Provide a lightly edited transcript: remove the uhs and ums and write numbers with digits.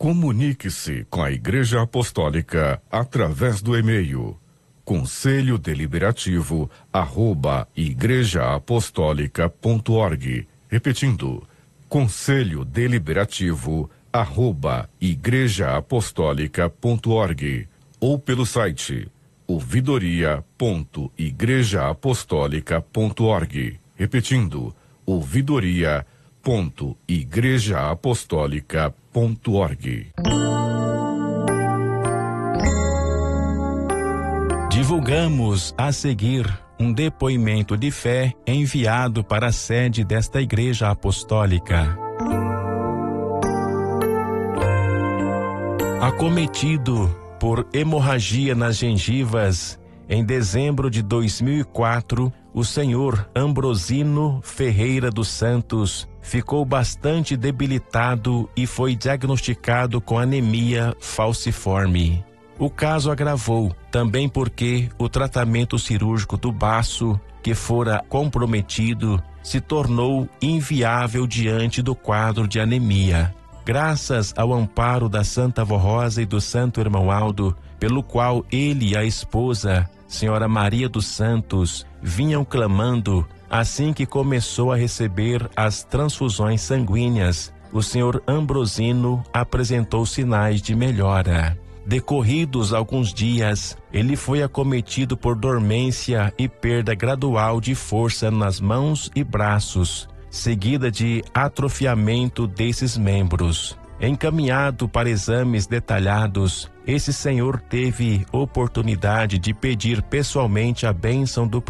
Comunique-se com a Igreja Apostólica através do e-mail conselhodeliberativo@igrejaapostólica.org. Repetindo, conselhodeliberativo@igrejaapostólica.org ou pelo site ouvidoria.igrejaapostólica.org. Repetindo, ouvidoria.igrejaapostólica.org. Divulgamos a seguir um depoimento de fé enviado para a sede desta Igreja Apostólica. Acometido por hemorragia nas gengivas, em dezembro de 2004, o senhor Ambrosino Ferreira dos Santos ficou bastante debilitado e foi diagnosticado com anemia falciforme. O caso agravou, também porque o tratamento cirúrgico do baço, que fora comprometido, se tornou inviável diante do quadro de anemia. Graças ao amparo da Santa Vó Rosa e do Santo Irmão Aldo, pelo qual ele e a esposa, Senhora Maria dos Santos, vinham clamando, assim que começou a receber as transfusões sanguíneas, o senhor Ambrosino apresentou sinais de melhora. Decorridos alguns dias, ele foi acometido por dormência e perda gradual de força nas mãos e braços, seguida de atrofiamento desses membros. Encaminhado para exames detalhados, esse senhor teve oportunidade de pedir pessoalmente a bênção do